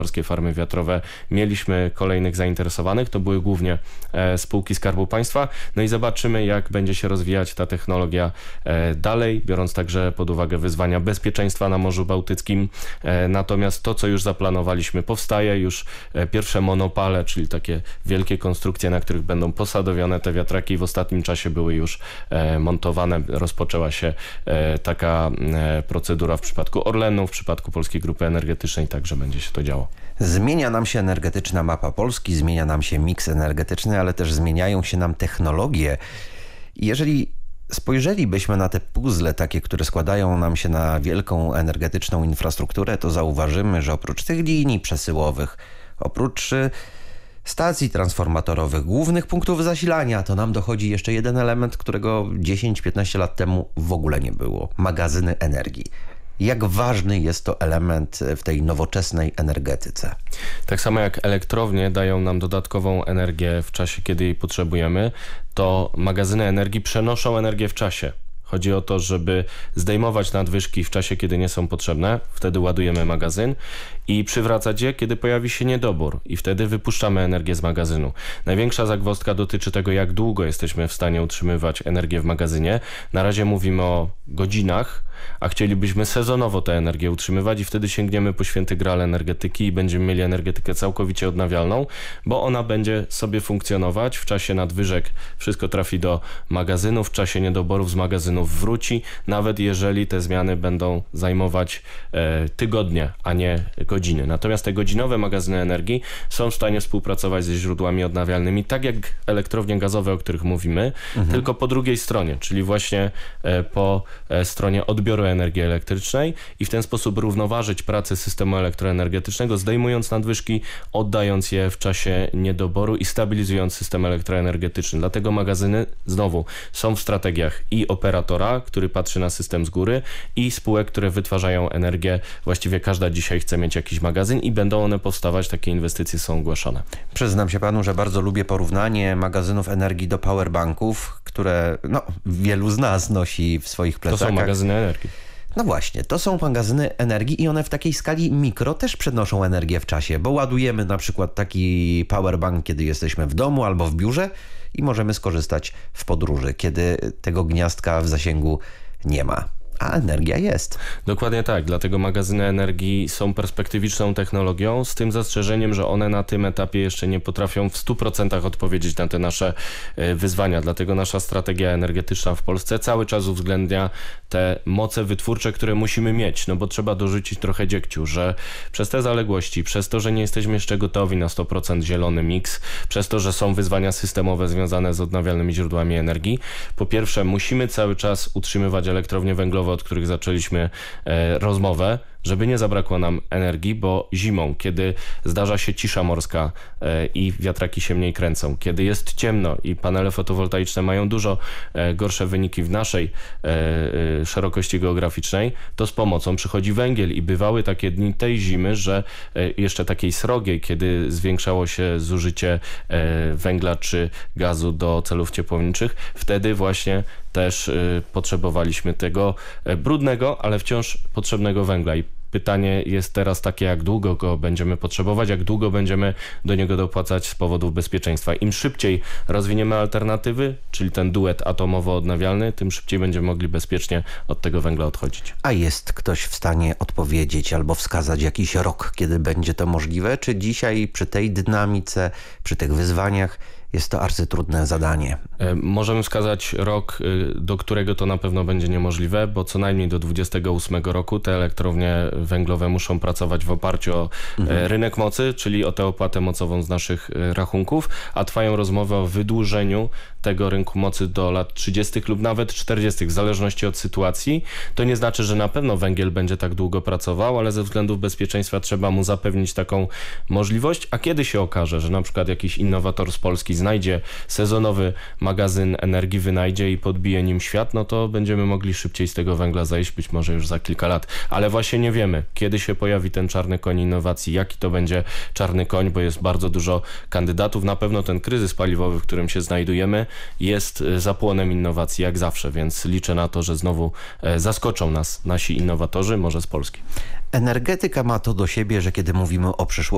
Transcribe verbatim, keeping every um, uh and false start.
morskie farmy wiatrowe. Mieliśmy kolejnych zainteresowanych, to były głównie e, spółki Skarbu Państwa. No i zobaczymy, jak będzie się rozwijać ta technologia e, dalej, biorąc także pod uwagę wyzwania bezpieczeństwa na Morzu Bałtyckim. E, natomiast to, co już zaplanowaliśmy, powstaje. Już e, pierwsze monopale, czyli takie wielkie konstrukcje, na których będą posadowione te wiatraki, w ostatnim czasie były już e, montowane. Rozpoczęła się e, taka e, procedura w przypadku Orlenu, w przypadku Polskiej Grupy Energetycznej, także będzie się to działo. Zmienia nam się energetyczna mapa Polski, zmienia nam się miks energetyczny, ale też zmieniają się nam technologie. Jeżeli spojrzelibyśmy na te puzzle takie, które składają nam się na wielką energetyczną infrastrukturę, to zauważymy, że oprócz tych linii przesyłowych, oprócz stacji transformatorowych, głównych punktów zasilania, to nam dochodzi jeszcze jeden element, którego dziesięć piętnaście lat temu w ogóle nie było. Magazyny energii. Jak ważny jest to element w tej nowoczesnej energetyce? Tak samo jak elektrownie dają nam dodatkową energię w czasie, kiedy jej potrzebujemy, to magazyny energii przenoszą energię w czasie. Chodzi o to, żeby zdejmować nadwyżki w czasie, kiedy nie są potrzebne. Wtedy ładujemy magazyn i przywracać je, kiedy pojawi się niedobór. I wtedy wypuszczamy energię z magazynu. Największa zagwozdka dotyczy tego, jak długo jesteśmy w stanie utrzymywać energię w magazynie. Na razie mówimy o godzinach, a chcielibyśmy sezonowo tę energię utrzymywać i wtedy sięgniemy po święty graal energetyki i będziemy mieli energetykę całkowicie odnawialną, bo ona będzie sobie funkcjonować. W czasie nadwyżek wszystko trafi do magazynu, w czasie niedoborów z magazynów wróci, nawet jeżeli te zmiany będą zajmować e, tygodnie, a nie godziny. Natomiast te godzinowe magazyny energii są w stanie współpracować ze źródłami odnawialnymi, tak jak elektrownie gazowe, o których mówimy, mhm. tylko po drugiej stronie, czyli właśnie e, po e, stronie odbioru energii elektrycznej i w ten sposób równoważyć pracę systemu elektroenergetycznego, zdejmując nadwyżki, oddając je w czasie niedoboru i stabilizując system elektroenergetyczny. Dlatego magazyny znowu są w strategiach i operatora, który patrzy na system z góry, i spółek, które wytwarzają energię. Właściwie każda dzisiaj chce mieć jakiś magazyn i będą one powstawać, takie inwestycje są ogłaszane. Przyznam się panu, że bardzo lubię porównanie magazynów energii do powerbanków, które no, wielu z nas nosi w swoich plecakach. To są magazyny energii. No właśnie, to są magazyny energii i one w takiej skali mikro też przenoszą energię w czasie, bo ładujemy na przykład taki powerbank, kiedy jesteśmy w domu albo w biurze i możemy skorzystać w podróży, kiedy tego gniazdka w zasięgu nie ma. A energia jest. Dokładnie tak, dlatego magazyny energii są perspektywiczną technologią, z tym zastrzeżeniem, że one na tym etapie jeszcze nie potrafią w stu procentach odpowiedzieć na te nasze wyzwania. Dlatego nasza strategia energetyczna w Polsce cały czas uwzględnia te moce wytwórcze, które musimy mieć, no bo trzeba dorzucić trochę dziegciu, że przez te zaległości, przez to, że nie jesteśmy jeszcze gotowi na sto procent zielony miks, przez to, że są wyzwania systemowe związane z odnawialnymi źródłami energii, po pierwsze musimy cały czas utrzymywać elektrownie węglowe, od których zaczęliśmy e, rozmowę, żeby nie zabrakło nam energii, bo zimą, kiedy zdarza się cisza morska e, i wiatraki się mniej kręcą, kiedy jest ciemno i panele fotowoltaiczne mają dużo e, gorsze wyniki w naszej e, e, szerokości geograficznej, to z pomocą przychodzi węgiel i bywały takie dni tej zimy, że e, jeszcze takiej srogiej, kiedy zwiększało się zużycie e, węgla czy gazu do celów ciepłowniczych, wtedy właśnie też y, potrzebowaliśmy tego y, brudnego, ale wciąż potrzebnego węgla. I pytanie jest teraz takie, jak długo go będziemy potrzebować, jak długo będziemy do niego dopłacać z powodów bezpieczeństwa. Im szybciej rozwiniemy alternatywy, czyli ten duet atomowo-odnawialny, tym szybciej będziemy mogli bezpiecznie od tego węgla odchodzić. A jest ktoś w stanie odpowiedzieć albo wskazać jakiś rok, kiedy będzie to możliwe? Czy dzisiaj przy tej dynamice, przy tych wyzwaniach jest to arcytrudne zadanie? Możemy wskazać rok, do którego to na pewno będzie niemożliwe, bo co najmniej do dwudziestego ósmego roku te elektrownie węglowe muszą pracować w oparciu o mhm. rynek mocy, czyli o tę opłatę mocową z naszych rachunków, a trwają rozmowy o wydłużeniu tego rynku mocy do lat trzydziestych lub nawet czterdziestych, w zależności od sytuacji. To nie znaczy, że na pewno węgiel będzie tak długo pracował, ale ze względów bezpieczeństwa trzeba mu zapewnić taką możliwość, a kiedy się okaże, że na przykład jakiś innowator z Polski znajdzie sezonowy magazyn energii, wynajdzie i podbije nim świat, no to będziemy mogli szybciej z tego węgla zejść, być może już za kilka lat. Ale właśnie nie wiemy, kiedy się pojawi ten czarny koń innowacji, jaki to będzie czarny koń, bo jest bardzo dużo kandydatów. Na pewno ten kryzys paliwowy, w którym się znajdujemy, jest zapłonem innowacji, jak zawsze, więc liczę na to, że znowu zaskoczą nas nasi innowatorzy, może z Polski. Energetyka ma to do siebie, że kiedy mówimy o przyszłości,